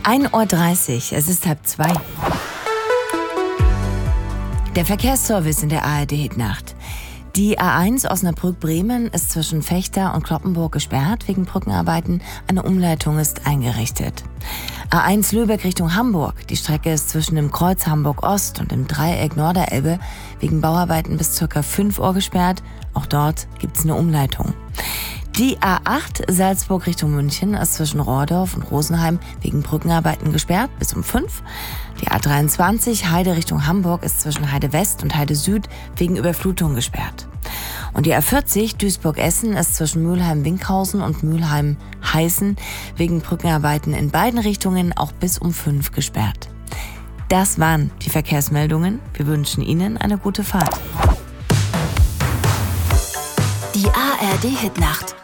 1:30 Uhr, es ist 1:30 Uhr. Der Verkehrsservice in der ARD-Hitnacht. Die A1 Osnabrück-Bremen ist zwischen Vechta und Cloppenburg gesperrt wegen Brückenarbeiten. Eine Umleitung ist eingerichtet. A1 Lübeck Richtung Hamburg. Die Strecke ist zwischen dem Kreuz Hamburg-Ost und dem Dreieck Norderelbe wegen Bauarbeiten bis ca. 5 Uhr gesperrt. Auch dort gibt es eine Umleitung. Die A8 Salzburg Richtung München ist zwischen Rohrdorf und Rosenheim wegen Brückenarbeiten gesperrt bis um 5. Die A23 Heide Richtung Hamburg ist zwischen Heide West und Heide Süd wegen Überflutung gesperrt. Und die A40 Duisburg-Essen ist zwischen Mülheim-Winkhausen und Mülheim-Heißen wegen Brückenarbeiten in beiden Richtungen auch bis um 5 gesperrt. Das waren die Verkehrsmeldungen. Wir wünschen Ihnen eine gute Fahrt. Die ARD-Hitnacht.